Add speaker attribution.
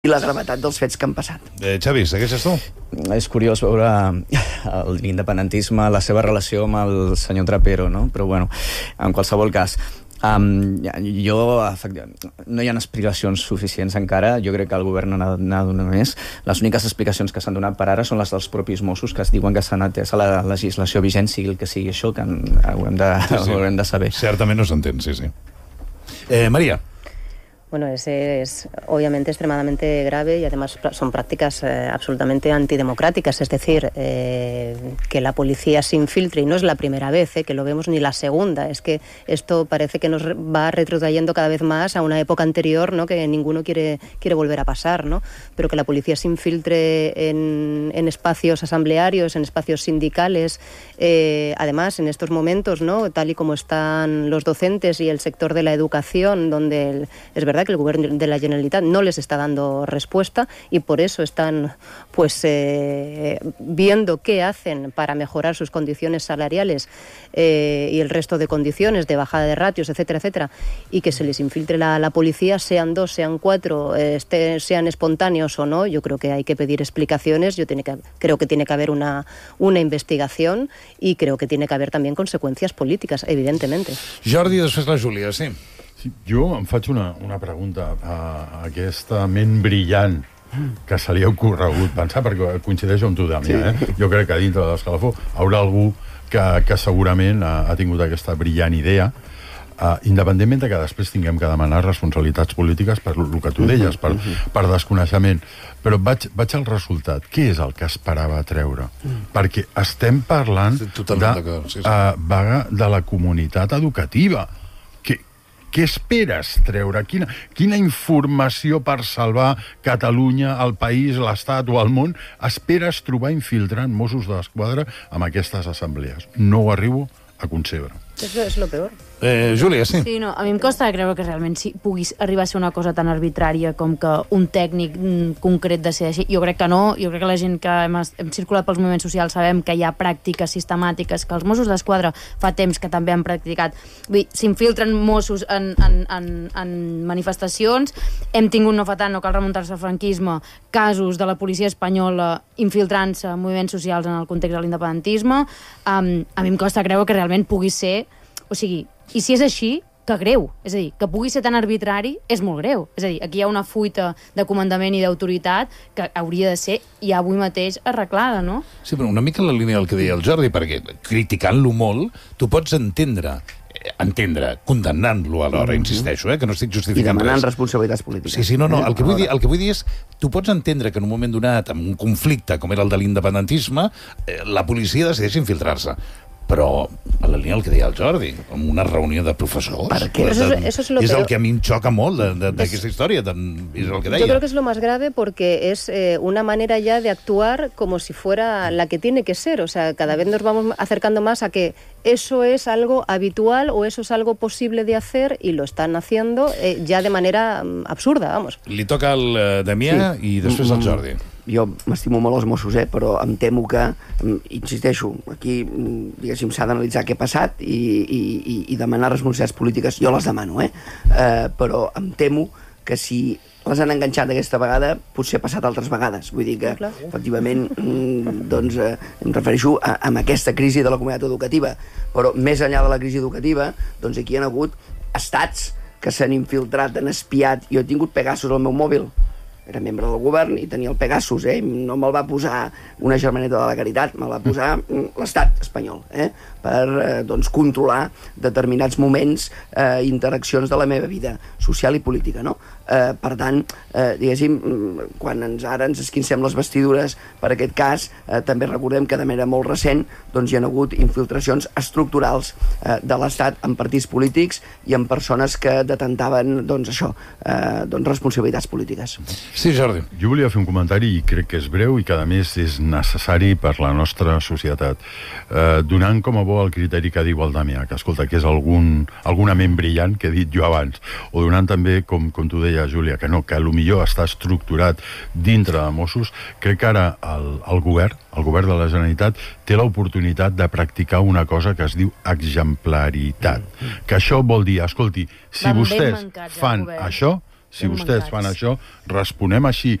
Speaker 1: i la gravetat dels fets que han passat.
Speaker 2: Xavi, segueixes tu?
Speaker 3: És curiós veure l'independentisme, la seva relació amb el senyor Trapero, no? Però bueno, en qualsevol cas, no hi ha explicacions suficients encara. Jo crec que el govern n'ha de donar més. Les úniques explicacions que s'han donat per ara són les dels propis Mossos, que es diuen que s'han atès a la legislació vigent, sigui el que sigui això, que haurem de saber.
Speaker 2: Certament no s'entén, sí. María.
Speaker 4: Bueno, es obviamente extremadamente grave y además son prácticas absolutamente antidemocráticas. Es decir, que la policía se infiltre, y no es la primera vez que lo vemos, ni la segunda. Es que esto parece que nos va retrotrayendo cada vez más a una época anterior, ¿no?, que ninguno quiere volver a pasar, ¿no? Pero que la policía se infiltre en espacios asamblearios, en espacios sindicales, además en estos momentos, ¿no?, tal y como están los docentes y el sector de la educación, donde es verdad que el gobierno de la Generalitat no les está dando respuesta y por eso están viendo qué hacen para mejorar sus condiciones salariales y el resto de condiciones de bajada de ratios, etcétera, etcétera, y que se les infiltre la policía, sean 2, sean 4, sean espontáneos o no. Yo creo que hay que pedir explicaciones. Creo que tiene que haber una investigación y creo que tiene que haber también consecuencias políticas, evidentemente.
Speaker 2: Jordi, després la Júlia, sí.
Speaker 5: Sí, jo em faig una pregunta a aquesta ment brillant que se li ha ocorregut pensar, perquè coincideix amb tu, Damià. Jo crec que dintre de l'escalafó haurà algú que segurament ha tingut aquesta brillant idea, independentment de que després tinguem que demanar responsabilitats polítiques per el que tu deies, per desconeixement. Però vaig al resultat. Què és el que esperava treure? Perquè estem parlant de la comunitat educativa. Què esperes treure? Quina informació per salvar Catalunya, el país, l'Estat o el món esperes trobar infiltrant Mossos d'Esquadra amb aquestes assemblees? No ho arribo a concebre.
Speaker 4: Eso es lo peor.
Speaker 2: Júlia, sí.
Speaker 6: Sí, no, a mi em costa de creure que realment pugui arribar a ser una cosa tan arbitrària com que un tècnic concret decideixi. Jo crec que no. Jo crec que la gent que hem circulat pels moviments socials sabem que hi ha pràctiques sistemàtiques que els Mossos d'Esquadra fa temps que també han practicat. Vull dir, s'infiltren Mossos en manifestacions. Hem tingut no fa tant, no cal remuntar-se al franquisme, casos de la policia espanyola infiltrant-se en moviments socials en el context de l'independentisme. A mi em costa creure que realment pugui ser... O sigui, i si és així, que greu. És a dir, que pugui ser tan arbitrari és molt greu. És a dir, aquí hi ha una fuita de comandament i d'autoritat que hauria de ser ja avui mateix arreglada, no?
Speaker 2: Sí, però una mica en la línia del que deia el Jordi, perquè criticant-lo molt, tu pots entendre, condemnant-lo alhora, insisteixo, que no estic justificant res.
Speaker 1: I demanant responsabilitats polítiques.
Speaker 2: Sí, no, el que vull dir és, tu pots entendre que en un moment donat, en un conflicte com era el de l'independentisme, la policia decideix infiltrar-se. Però a la línia del que deia el Jordi, amb una reunió de professors.
Speaker 4: Eso es lo
Speaker 2: és
Speaker 4: peor.
Speaker 2: el que a mi em xoca molt d'aquesta història, és el que deia.
Speaker 4: Yo creo que es lo más grave porque es una manera ya de actuar como si fuera la que tiene que ser. O sea, cada vez nos vamos acercando más a que eso es algo habitual o eso es algo posible de hacer y lo están haciendo ya de manera absurda, vamos.
Speaker 2: Li toca al Damià i després al Jordi.
Speaker 1: Jo m'estimo molt els Mossos, però em temo que, insisteixo, aquí, diguéssim, s'ha d'analitzar què ha passat i demanar responsabilitats polítiques. Jo les demano, però em temo que si les han enganxat aquesta vegada, potser ha passat altres vegades. Vull dir que, efectivament, doncs, em refereixo a aquesta crisi de la comunitat educativa. Però més enllà de la crisi educativa, doncs aquí hi ha hagut estats que s'han infiltrat, han espiat. Jo he tingut Pegasus al meu mòbil. Era membre del govern i tenia el Pegasus, no me'l va posar una germaneta de la Caritat, me'l va posar l'estat espanyol, per controlar determinats moments, interaccions de la meva vida social i política, no? Per tant, diguéssim, quan ara ens esquincem les vestidures per aquest cas, també recordem que de manera molt recent hi ha hagut infiltracions estructurals de l'Estat en partits polítics i en persones que detentaven responsabilitats polítiques.
Speaker 2: Sí, Jordi.
Speaker 5: Jo volia fer un comentari i crec que és breu i que a més és necessari per la nostra societat. Donant com a bo el criteri que diu el Damià, que escolta, que és alguna ment brillant que he dit jo abans, o donant també, com tu deies, Júlia, que no, que potser està estructurat dintre de Mossos, crec que ara el govern de la Generalitat té l'oportunitat de practicar una cosa que es diu exemplaritat. Que això vol dir, escolti, si vostès fan això, Si vostès fan això, responem així